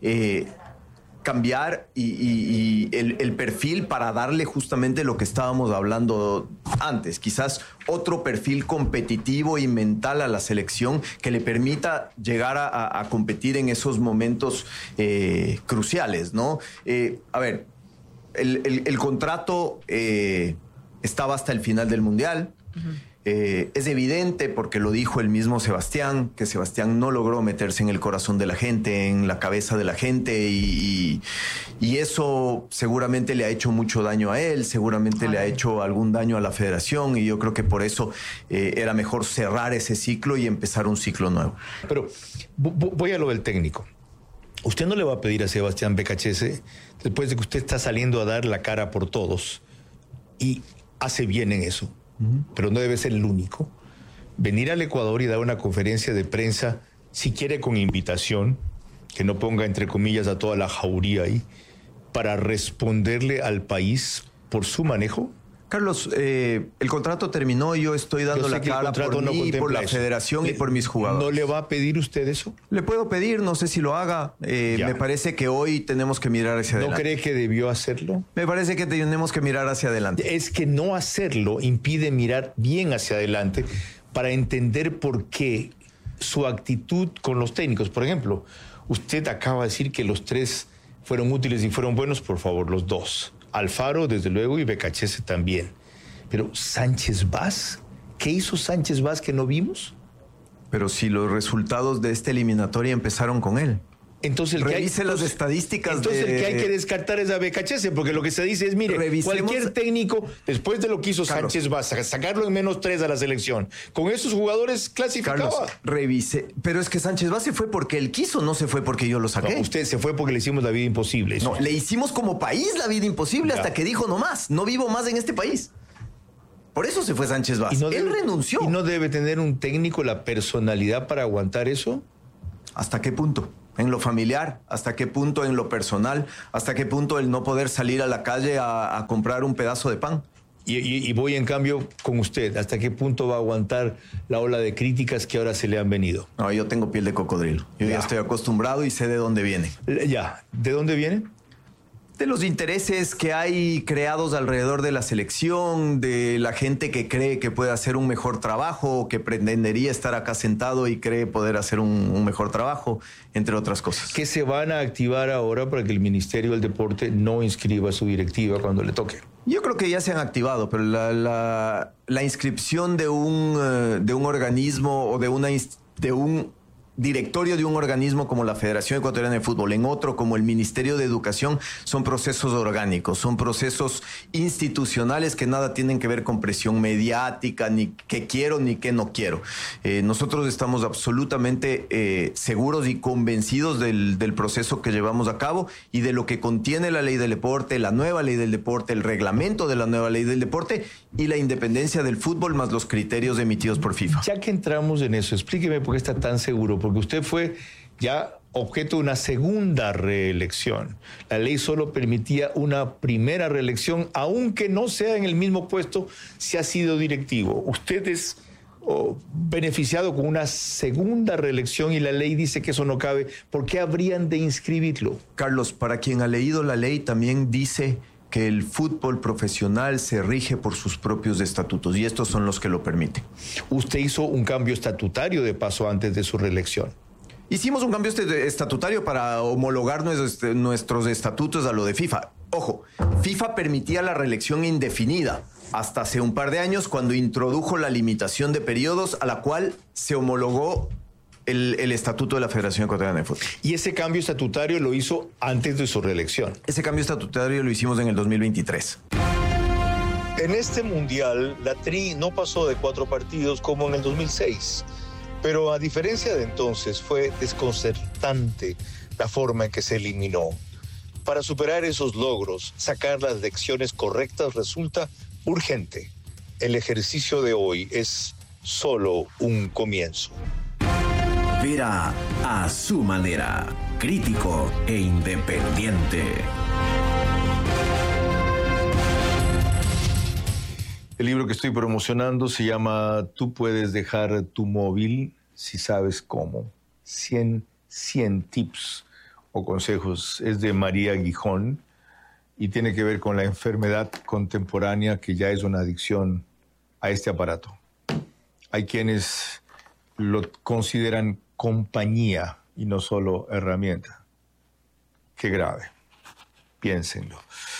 cambiar y el perfil para darle justamente lo que estábamos hablando antes, quizás otro perfil competitivo y mental a la selección que le permita llegar a competir en esos momentos cruciales, ¿no? A ver, el contrato estaba hasta el final del Mundial. Es evidente, porque lo dijo el mismo Sebastián, que Sebastián no logró meterse en el corazón de la gente, en la cabeza de la gente, y eso seguramente le ha hecho mucho daño a él, seguramente le ha hecho algún daño a la federación, y yo creo que por eso era mejor cerrar ese ciclo y empezar un ciclo nuevo. Pero voy a lo del técnico. Usted no le va a pedir a Sebastián Becasese, después de que usted está saliendo a dar la cara por todos, y hace bien en eso, pero no debe ser el único, venir al Ecuador y dar una conferencia de prensa, si quiere con invitación, que no ponga entre comillas a toda la jauría ahí, para responderle al país por su manejo? Carlos, el contrato terminó, yo estoy dando la cara por mí, por la federación y por mis jugadores. ¿No le va a pedir usted eso? Le puedo pedir, no sé si lo haga. Me parece que hoy tenemos que mirar hacia adelante. ¿No cree que debió hacerlo? Me parece que tenemos que mirar hacia adelante. Es que no hacerlo impide mirar bien hacia adelante para entender por qué su actitud con los técnicos. Por ejemplo, usted acaba de decir que los 3 fueron útiles y fueron buenos, por favor, los 2. Alfaro, desde luego, y Becasese también. Pero Sánchez Vaz, ¿qué hizo Sánchez Vaz que no vimos? Pero si los resultados de esta eliminatoria empezaron con él. Entonces revise las estadísticas. Entonces el que hay que descartar es a Becasese, porque lo que se dice es, mire, cualquier técnico, después de lo que hizo Sánchez Vaz, sacarlo en -3 a la selección, con esos jugadores clasificaba. Carlos, revise. Pero es que Sánchez Vaz se fue porque él quiso, no se fue porque yo lo saqué. No, usted se fue porque le hicimos la vida imposible. No, le hicimos como país la vida imposible hasta que dijo no más, no vivo más en este país. Por eso se fue Sánchez Vaz. Él renunció. ¿Y no debe tener un técnico la personalidad para aguantar eso? ¿Hasta qué punto? En lo familiar, hasta qué punto en lo personal, hasta qué punto el no poder salir a la calle a comprar un pedazo de pan. Y voy en cambio con usted, ¿hasta qué punto va a aguantar la ola de críticas que ahora se le han venido? No, yo tengo piel de cocodrilo. Yo ya estoy acostumbrado y sé de dónde viene. Ya, ¿de dónde viene? De los intereses que hay creados alrededor de la selección, de la gente que cree que puede hacer un mejor trabajo, que pretendería estar acá sentado y cree poder hacer un mejor trabajo, entre otras cosas. Que se van a activar ahora para que el Ministerio del Deporte no inscriba su directiva cuando le toque. Yo creo que ya se han activado, pero la inscripción de un organismo o de un directorio de un organismo como la Federación Ecuatoriana de Fútbol, en otro como el Ministerio de Educación, son procesos orgánicos, son procesos institucionales que nada tienen que ver con presión mediática, ni qué quiero ni qué no quiero. Nosotros estamos absolutamente seguros y convencidos del proceso que llevamos a cabo y de lo que contiene la ley del deporte, la nueva ley del deporte, el reglamento de la nueva ley del deporte y la independencia del fútbol más los criterios emitidos por FIFA. Ya que entramos en eso, explíqueme por qué está tan seguro, porque usted fue ya objeto de una segunda reelección. La ley solo permitía una primera reelección, aunque no sea en el mismo puesto si ha sido directivo. Usted es beneficiado con una segunda reelección y la ley dice que eso no cabe. ¿Por qué habrían de inscribirlo? Carlos, para quien ha leído la ley también dice que el fútbol profesional se rige por sus propios estatutos y estos son los que lo permiten. Usted hizo un cambio estatutario de paso antes de su reelección. Hicimos un cambio estatutario para homologar nuestros estatutos a lo de FIFA. Ojo, FIFA permitía la reelección indefinida hasta hace un par de años cuando introdujo la limitación de periodos a la cual se homologó el estatuto de la Federación Ecuatoriana de Fútbol. ¿Y ese cambio estatutario lo hizo antes de su reelección? Ese cambio estatutario lo hicimos en el 2023. En este mundial, la TRI no pasó de 4 partidos como en el 2006, pero a diferencia de entonces fue desconcertante la forma en que se eliminó. Para superar esos logros, sacar las lecciones correctas resulta urgente. El ejercicio de hoy es solo un comienzo. Vera a su manera, crítico e independiente. El libro que estoy promocionando se llama Tú puedes dejar tu móvil si sabes cómo. 100 tips o consejos. Es de María Gijón y tiene que ver con la enfermedad contemporánea que ya es una adicción a este aparato. Hay quienes lo consideran compañía y no solo herramienta. Qué grave. Piénsenlo.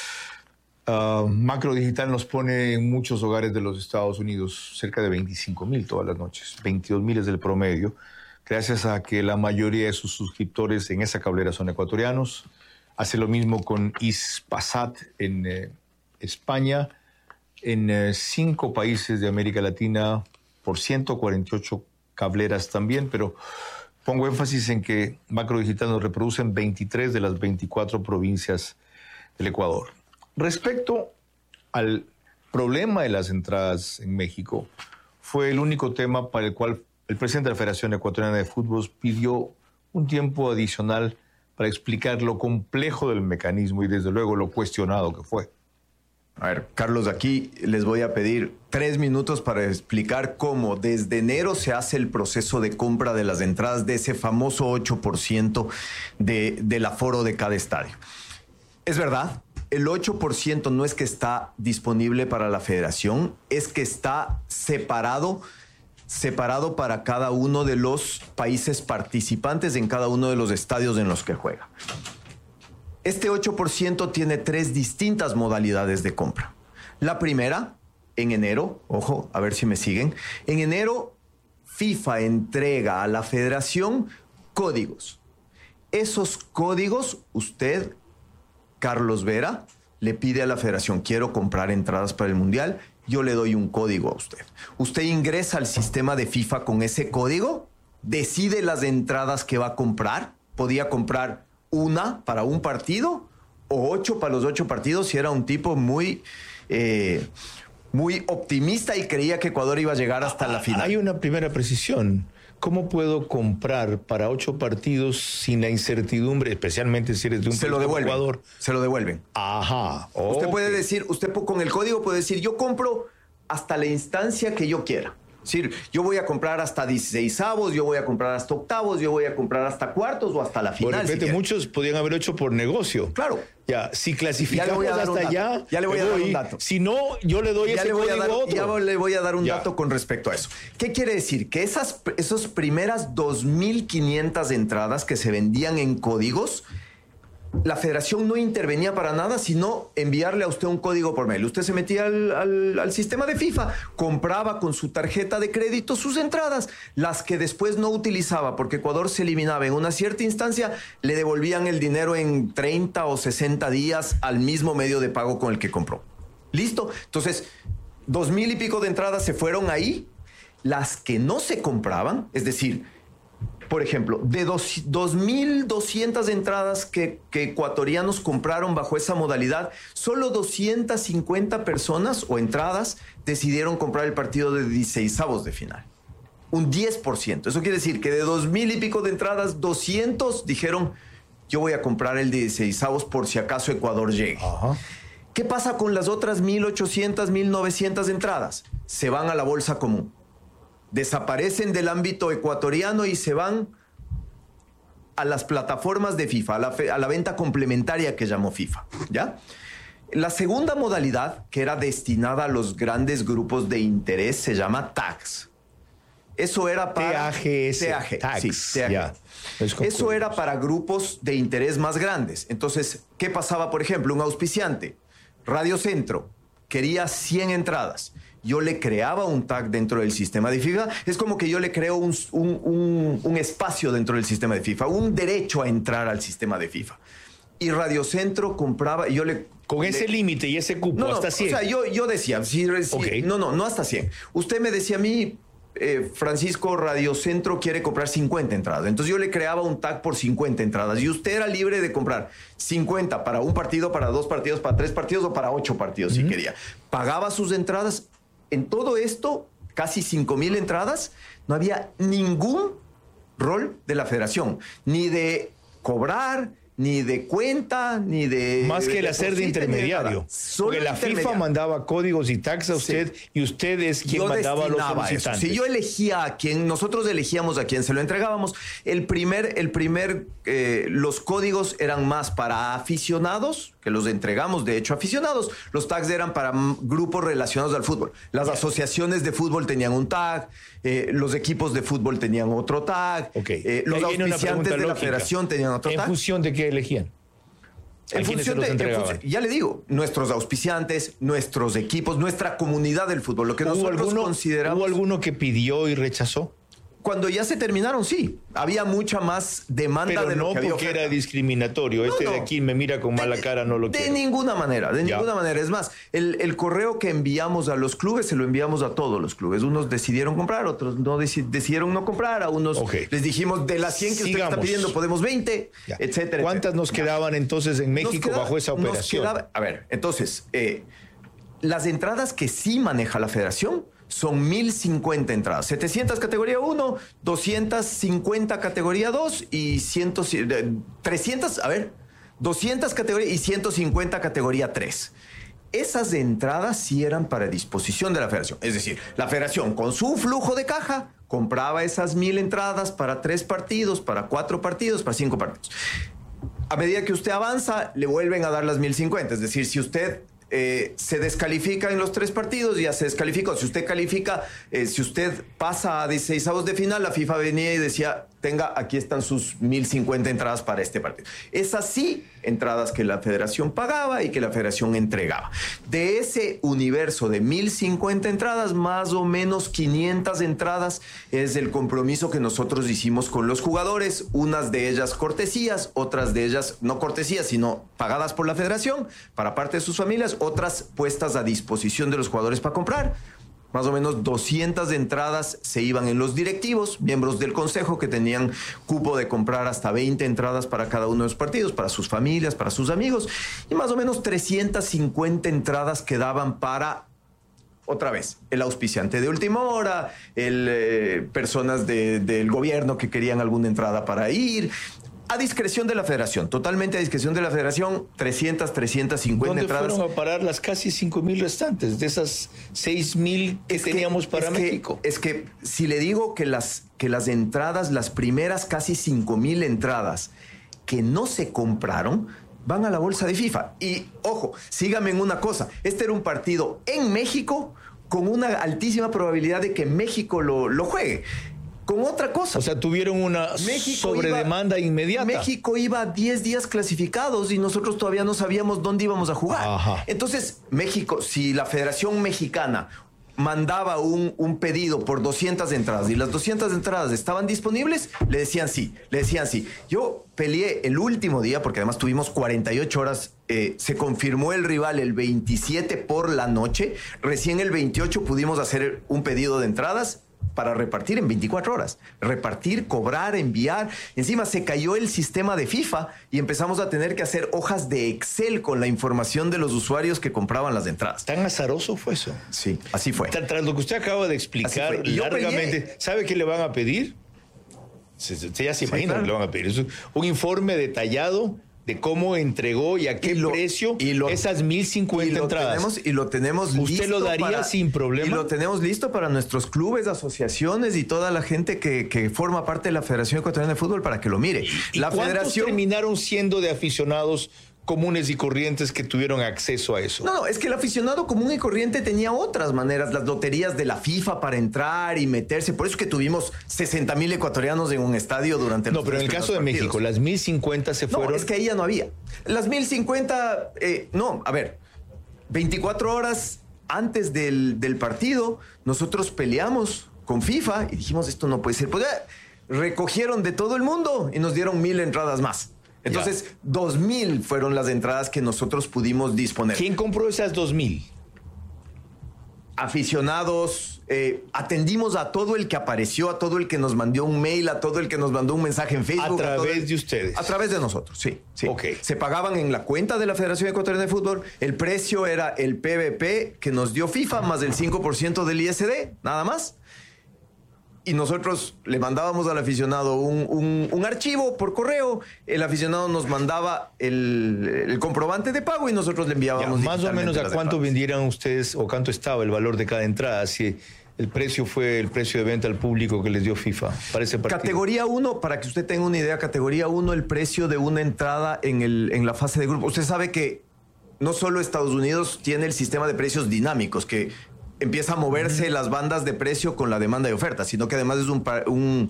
Macro Digital nos pone en muchos hogares de los Estados Unidos cerca de 25,000 todas las noches. 22,000 es el promedio, gracias a que la mayoría de sus suscriptores en esa cablera son ecuatorianos. Hace lo mismo con Hispasat en España, en 5 países de América Latina, por 148 cableras también, pero pongo énfasis en que Macro Digital nos reproduce en 23 de las 24 provincias del Ecuador. Respecto al problema de las entradas en México, fue el único tema para el cual el presidente de la Federación Ecuatoriana de Fútbol pidió un tiempo adicional para explicar lo complejo del mecanismo y desde luego lo cuestionado que fue. A ver, Carlos, aquí les voy a pedir 3 minutos para explicar cómo desde enero se hace el proceso de compra de las entradas de ese famoso 8% del aforo de cada estadio. Es verdad, el 8% no es que está disponible para la federación, es que está separado para cada uno de los países participantes en cada uno de los estadios en los que juega. Este 8% tiene 3 distintas modalidades de compra. La primera, en enero, ojo, a ver si me siguen, en enero FIFA entrega a la federación códigos. Esos códigos usted, Carlos Vera, le pide a la federación, quiero comprar entradas para el Mundial, yo le doy un código a usted. Usted ingresa al sistema de FIFA con ese código, decide las entradas que va a comprar, podía comprar 1 para un partido o 8 para los 8 partidos si era un tipo muy optimista y creía que Ecuador iba a llegar hasta la final. Hay una primera precisión. ¿Cómo puedo comprar para 8 partidos sin la incertidumbre, especialmente si eres de un país como Ecuador? Se lo devuelven. Ajá. Usted puede decir, usted con el código puede decir, yo compro hasta la instancia que yo quiera. Es decir, yo voy a comprar hasta 16avos, yo voy a comprar hasta octavos, yo voy a comprar hasta cuartos o hasta la final. De repente muchos podían haberlo hecho por negocio. Claro. Ya, si clasificamos hasta allá, ya le voy a dar un dato. Si no, yo le doy ese código a otro. Ya le voy a dar un dato con respecto a eso. ¿Qué quiere decir? Que esas primeras 2.500 entradas que se vendían en códigos, la federación no intervenía para nada, sino enviarle a usted un código por mail. Usted se metía al sistema de FIFA, compraba con su tarjeta de crédito sus entradas, las que después no utilizaba porque Ecuador se eliminaba en una cierta instancia, le devolvían el dinero en 30 o 60 días al mismo medio de pago con el que compró. ¿Listo? Entonces, 2.000 y pico de entradas se fueron ahí. Las que no se compraban, es decir, por ejemplo, de 2.200 entradas que ecuatorianos compraron bajo esa modalidad, solo 250 personas o entradas decidieron comprar el partido de 16avos de final. Un 10%. Eso quiere decir que de 2.000 y pico de entradas, 200 dijeron, yo voy a comprar el de 16avos por si acaso Ecuador llegue. Ajá. ¿Qué pasa con las otras 1.800, 1.900 entradas? Se van a la bolsa común. Desaparecen del ámbito ecuatoriano y se van a las plataformas de FIFA, a la venta complementaria que llamó FIFA, ¿ya? La segunda modalidad, que era destinada a los grandes grupos de interés, se llama TAGS. Eso era para... TAGS. Sí, TAG. Yeah. Eso era para grupos de interés más grandes. Entonces, ¿qué pasaba, por ejemplo? Un auspiciante, Radio Centro, quería 100 entradas. Yo le creaba un tag dentro del sistema de FIFA. Es como que yo le creo un espacio dentro del sistema de FIFA, un derecho a entrar al sistema de FIFA. Y Radio Centro compraba, y yo le... Con ese límite y ese cupo, hasta 100. O sea, yo decía, okay. No hasta 100. Usted me decía a mí, Francisco, Radio Centro quiere comprar 50 entradas. Entonces yo le creaba un tag por 50 entradas y usted era libre de comprar 50 para un partido, para 2 partidos, para 3 partidos o para 8 partidos si quería. Pagaba sus entradas. En todo esto, casi 5.000 entradas, no había ningún rol de la federación, ni de cobrar, ni de cuenta, ni de... Más que el hacer de intermediario. Porque la FIFA mandaba códigos y tags a usted, y usted es quien mandaba a los solicitantes. Si yo elegía a quien, nosotros elegíamos a quien se lo entregábamos. Los códigos eran más para aficionados, que los entregamos, de hecho, aficionados. Los tags eran para grupos relacionados al fútbol. Las asociaciones de fútbol tenían un tag, los equipos de fútbol tenían otro tag, los auspiciantes de la federación tenían otro tag. ¿En función de qué elegían? Ya le digo, nuestros auspiciantes, nuestros equipos, nuestra comunidad del fútbol, lo que nosotros consideramos... ¿Hubo alguno que pidió y rechazó? Cuando ya se terminaron, sí. Había mucha más demanda. Pero de lo no que había porque oferta. Era discriminatorio. No, de aquí me mira con mala cara, no lo quiero. De ninguna manera. Es más, el correo que enviamos a los clubes se lo enviamos a todos los clubes. Unos decidieron comprar, otros no decidieron no comprar. A unos les dijimos, de las 100 que usted está pidiendo, podemos 20, etcétera. ¿Cuántas nos quedaban entonces en México bajo esa operación? Entonces, las entradas que sí maneja la federación son 1.050 entradas. 700 categoría 1, 250 categoría 2 y 200 categoría y 150 categoría 3. Esas entradas sí eran para disposición de la federación. Es decir, la federación con su flujo de caja compraba esas 1.000 entradas para 3 partidos, para 4 partidos, para 5 partidos. A medida que usted avanza, le vuelven a dar las 1.050. Es decir, si usted se descalifica en los 3 partidos, ya se descalificó. Si usted califica, si usted pasa a 16avos de final, la FIFA venía y decía, tenga, aquí están sus 1.050 entradas para este partido. Esas sí, entradas que la federación pagaba y que la federación entregaba. De ese universo de 1.050 entradas, más o menos 500 entradas es el compromiso que nosotros hicimos con los jugadores, unas de ellas cortesías, otras de ellas no cortesías, sino pagadas por la federación para parte de sus familias, otras puestas a disposición de los jugadores para comprar. Más o menos 200 entradas se iban en los directivos, miembros del consejo que tenían cupo de comprar hasta 20 entradas para cada uno de los partidos, para sus familias, para sus amigos, y más o menos 350 entradas quedaban para, otra vez, el auspiciante de última hora, personas del gobierno que querían alguna entrada para ir. A discreción de la federación, totalmente a discreción de la federación, 300, 350 entradas. ¿Dónde fueron a parar las casi 5,000 restantes de esas 6,000 que teníamos para México? Es que si le digo que las entradas, las primeras casi 5,000 entradas que no se compraron, van a la bolsa de FIFA. Y ojo, síganme en una cosa, este era un partido en México con una altísima probabilidad de que México lo juegue. Con otra cosa. O sea, tuvieron una sobredemanda inmediata. México iba a 10 días clasificados y nosotros todavía no sabíamos dónde íbamos a jugar. Ajá. Entonces, México, si la Federación Mexicana mandaba un pedido por 200 entradas y las 200 entradas estaban disponibles, le decían sí. Yo peleé el último día, porque además tuvimos 48 horas, se confirmó el rival el 27 por la noche, recién el 28 pudimos hacer un pedido de entradas para repartir en 24 horas. Repartir, cobrar, enviar. Encima se cayó el sistema de FIFA y empezamos a tener que hacer hojas de Excel con la información de los usuarios que compraban las entradas. ¿Tan azaroso fue eso? Sí, así fue. Tras lo que usted acaba de explicar largamente, ¿sabe qué le van a pedir? Ya se imagina que le van a pedir. Es un informe detallado de cómo entregó y a qué precio esas 1,050 entradas. Lo tenemos listo. ¿Usted lo daría sin problema? Y lo tenemos listo para nuestros clubes, asociaciones y toda la gente que forma parte de la Federación Ecuatoriana de Fútbol para que lo mire. ¿Cuántos terminaron siendo de aficionados comunes y corrientes que tuvieron acceso a eso? No, es que el aficionado común y corriente tenía otras maneras, las loterías de la FIFA para entrar y meterse. Por eso que tuvimos 60,000 ecuatorianos en un estadio durante los pero en el caso de partidos. México, las 1,050 se fueron. No, es que ahí ya no había. Las 1,050, 24 horas antes del partido, nosotros peleamos con FIFA y dijimos, esto no puede ser. Pues recogieron de todo el mundo y nos dieron 1,000 entradas más. Entonces, 2,000 fueron las entradas que nosotros pudimos disponer. ¿Quién compró esas 2,000? Aficionados, atendimos a todo el que apareció, a todo el que nos mandó un mail, a todo el que nos mandó un mensaje en Facebook. ¿A través de ustedes? A través de nosotros, sí. Okay. Se pagaban en la cuenta de la Federación Ecuatoriana de Fútbol. El precio era el PVP que nos dio FIFA más el 5% del ISD, nada más. Y nosotros le mandábamos al aficionado un archivo por correo, el aficionado nos mandaba el comprobante de pago y nosotros le enviábamos. Más o menos a cuánto vendieran ustedes o cuánto estaba el valor de cada entrada, si el precio fue el precio de venta al público que les dio FIFA para ese partido. Categoría 1, para que usted tenga una idea, categoría 1, el precio de una entrada en la fase de grupo. Usted sabe que no solo Estados Unidos tiene el sistema de precios dinámicos, que empieza a moverse las bandas de precio con la demanda y oferta, sino que además es un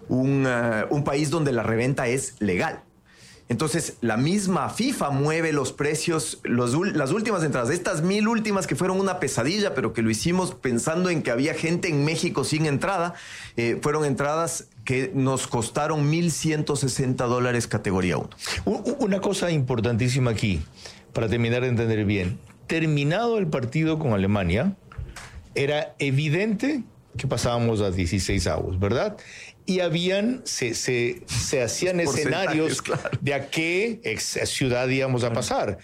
país donde la reventa es legal. Entonces, la misma FIFA mueve los precios, las últimas entradas. Estas 1,000 últimas que fueron una pesadilla, pero que lo hicimos pensando en que había gente en México sin entrada, fueron entradas que nos costaron $1,160 categoría 1. Una cosa importantísima aquí, para terminar de entender bien. Terminado el partido con Alemania, era evidente que pasábamos a 16avos, ¿verdad? Y se hacían escenarios de a qué ciudad íbamos a pasar.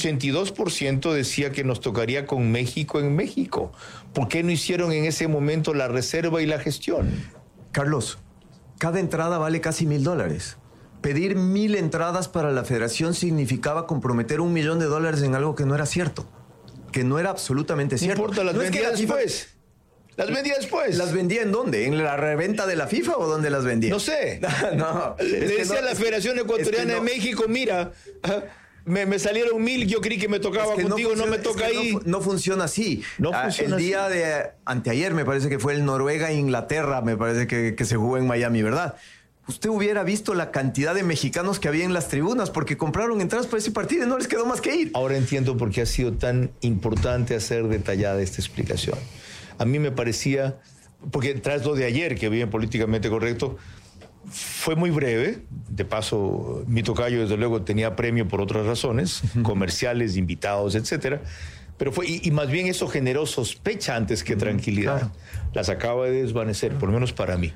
82% decía que nos tocaría con México en México. ¿Por qué no hicieron en ese momento la reserva y la gestión? Carlos, cada entrada vale casi $1,000. Pedir 1,000 entradas para la federación significaba comprometer $1,000,000 en algo que no era cierto. Que no era absolutamente cierto. No importa, las vendía después. ¿Las vendía después? ¿Las vendía en dónde? ¿En la reventa de la FIFA o dónde las vendía? No sé. No. Le decía a la Federación Ecuatoriana de México, mira, me salieron 1,000, yo creí que me tocaba contigo, no me toca ahí. No funciona así. El día de anteayer, me parece que fue el Noruega-Inglaterra, me parece que se jugó en Miami, ¿verdad? Usted hubiera visto la cantidad de mexicanos que había en las tribunas porque compraron entradas para ese partido y no les quedó más que ir. Ahora entiendo por qué ha sido tan importante hacer detallada esta explicación. A mí me parecía, porque tras lo de ayer, que bien políticamente correcto, fue muy breve. De paso, mi tocayo, desde luego, tenía premio por otras razones, comerciales, invitados, etcétera. Pero y más bien eso generó sospecha antes que tranquilidad. Claro. Las acaba de desvanecer, por lo menos para mí.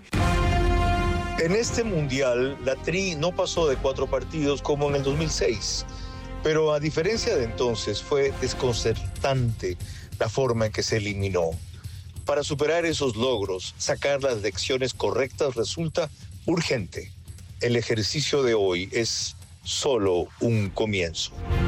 En este mundial, la Tri no pasó de 4 partidos como en el 2006, pero a diferencia de entonces fue desconcertante la forma en que se eliminó. Para superar esos logros, sacar las lecciones correctas resulta urgente. el ejercicio de hoy es solo un comienzo.